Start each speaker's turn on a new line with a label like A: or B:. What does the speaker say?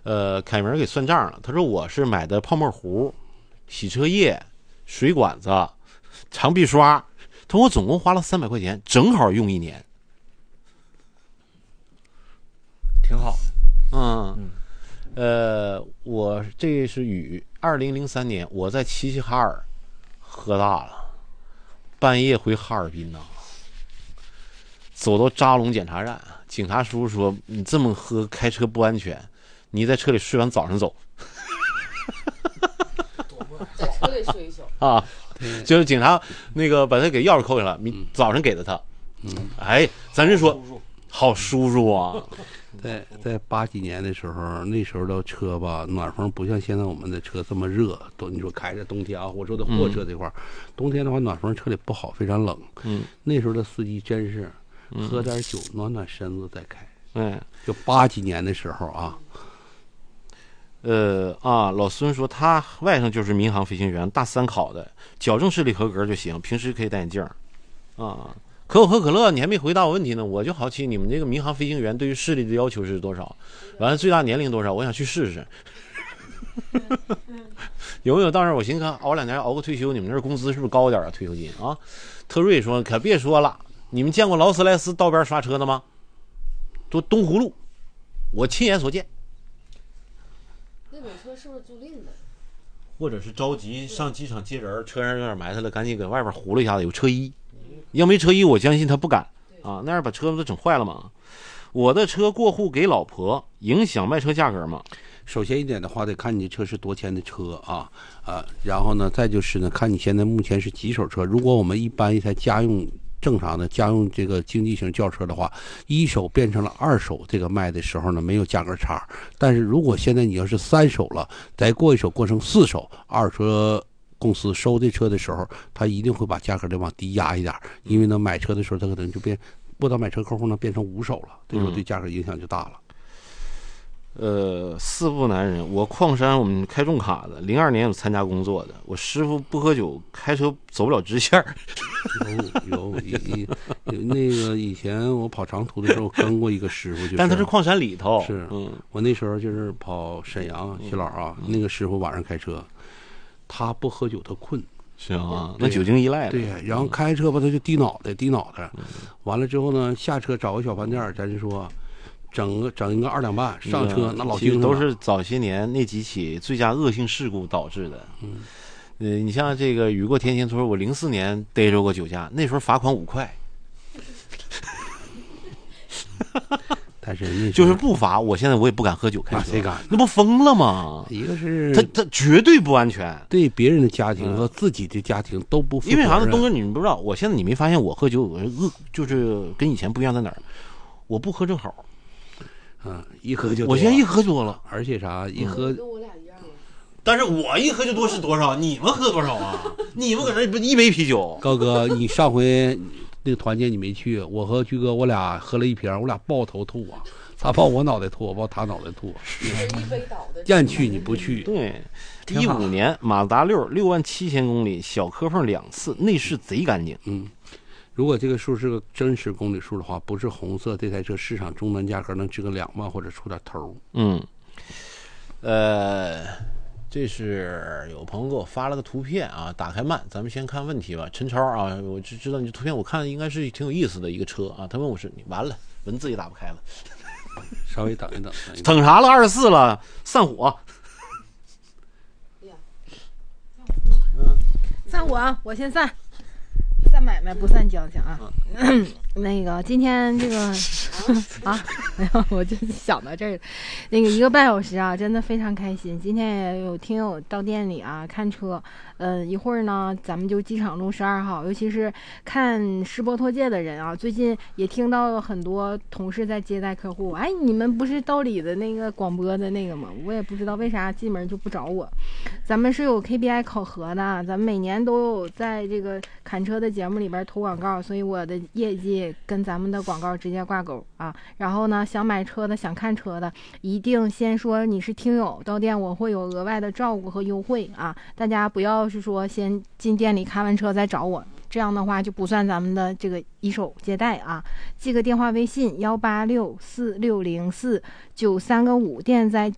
A: 凯明给算账了，他说我是买的泡沫壶、洗车液、水管子、长壁刷，他说我总共花了300块钱，正好用1年，
B: 挺好。
A: 我这是与2003年我在齐齐哈尔喝大了，半夜回哈尔滨呢，走到扎龙检查站，警察叔叔说你这么喝开车不安全，你在车里睡完早上走。
C: 在车里睡一宿
A: 啊，就是警察那个把他给钥匙扣下了，早上给的他。哎，咱是说好叔叔啊。
D: 在80几年的时候，那时候的车吧，暖风不像现在我们的车这么热。你说开着冬天啊，我说的货车这块冬天的话暖风车里不好，非常冷。那时候的司机真是喝点酒暖暖身子再开。就80几年的时候啊。
A: 老孙说他外甥就是民航飞行员，大3考的，矫正视力合格就行，平时可以戴眼镜。可口可乐，你还没回答我问题呢，我就好奇你们这个民航飞行员对于视力的要求是多少？完了最大年龄多少？我想去试试。有没有到那儿？我寻思熬2年熬个退休，你们那儿工资是不是高点啊？退休金啊？特瑞说可别说了，你们见过劳斯莱斯道边刷车的吗？都东葫芦，我亲眼所见。
C: 那种车是不是租赁的？
A: 或者是着急上机场接人，车上有点埋汰了，赶紧搁外边糊了一下子，有车衣。要没车衣，我相信他不敢啊，那样把车都整坏了嘛。我的车过户给老婆，影响卖车价格吗？
D: 首先一点的话，得看你车是多钱的车然后呢，再就是呢，看你现在目前是几手车。如果我们一般一台家用正常的家用这个经济型轿车的话，1手变成了2手，这个卖的时候呢没有价格差。但是如果现在你要是3手了，再过1手过成4手，二车公司收这车的时候，他一定会把价格得往低压一点，因为呢买车的时候他可能就不到买车客户呢变成5手了，这时候对价格影响就大了。
A: 4部男人，我矿山我们开重卡的，02年有参加工作的，我师傅不喝酒，开车走不了直线。
D: 有那个以前我跑长途的时候跟过一个师傅，
A: 但他是矿山里头。
D: 是，我那时候就是跑沈阳徐老那个师傅晚上开车，他不喝酒他困。
A: 是啊，那酒精依赖了。
D: 对，然后开车吧他就低脑袋，完了之后呢下车找个小饭店，咱就说整一个2两半上车，那老精神
A: 都是早些年那几起最佳恶性事故导致的。你像这个雨过天晴村，我04年逮着过酒驾，那时候罚款5块。
D: 但是
A: 就是不罚，我现在我也不敢喝酒开车，
D: 谁敢？
A: 那不疯了吗？
D: 一个是
A: 他绝对不安全，
D: 对别人的家庭和自己的家庭都不负责任。
A: 因为啥呢？东哥，你们不知道，我现在你没发现我喝酒，就是跟以前不一样在哪儿？我不喝正好，
D: 一喝就多，
A: 我现在一喝多了，
D: 而且啥一喝，
C: 跟我俩一样啊。
A: 但是我一喝就多是多少？你们喝多少啊？你们搁这不一杯啤酒？
D: 高哥，你上回那个团建你没去，我和居哥我俩喝了1瓶，我俩抱头吐啊，他抱我脑袋吐，我抱他脑袋吐。
C: 一杯倒的。
D: 愿去你不去。
A: 对，15年马自达6万7000公里，小磕碰2次，内饰贼干净。
D: 如果这个数是个真实公里数的话，不是红色，这台车市场终端价格能值个2万或者出点头。
A: 这是有朋友给我发了个图片啊，打开慢，咱们先看问题吧。陈超啊，我就知道你这图片，我看应该是挺有意思的一个车啊。他问我是你完了，文字也打不开了，
D: 稍微等一等。
A: 等啥了？24了，散伙。
E: 散伙，我先散。散买卖不散交情啊。那个今天这个哎呦，我就想到这儿，那个1个半小时啊，真的非常开心。今天也有听友到店里啊看车，一会儿呢咱们就机场路12号，尤其是看世博拓界的人啊，最近也听到很多同事在接待客户。哎，你们不是道里的那个广播的那个吗？我也不知道为啥进门就不找我。咱们是有 KPI 考核的，咱们每年都有在这个侃车的节目里边投广告，所以我的业绩跟咱们的广告直接挂钩啊。然后呢，想买车的想看车的一定先说你是听友，到店我会有额外的照顾和优惠啊。大家不要是说先进店里看完车再找我，这样的话就不算咱们的这个一手接待啊。记个电话微信186460493个5，店在